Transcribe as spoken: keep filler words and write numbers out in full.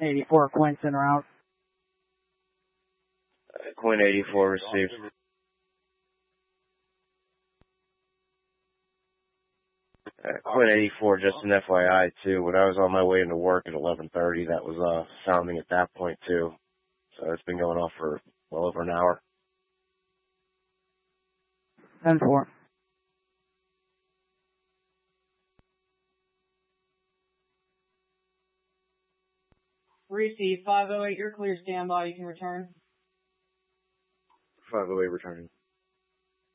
eighty-four, Quint en route. Uh, Quint eighty-four received. Uh, Quint eighty-four, just an F Y I too. When I was on my way into work at eleven thirty, that was uh sounding at that point too. So it's been going off for well over an hour. ten four. Receive five oh eight, you're clear standby, you can return. five oh eight returning.